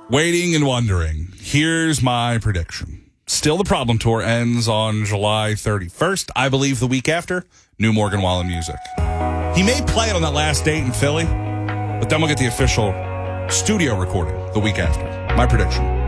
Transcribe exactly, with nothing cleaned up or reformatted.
Waiting and wondering. Here's my prediction. Still, the Problem Tour ends on July thirty-first. I believe the week after, new Morgan Wallen music. He may play it on that last date in Philly, but then we'll get the official studio recording the week after. My prediction.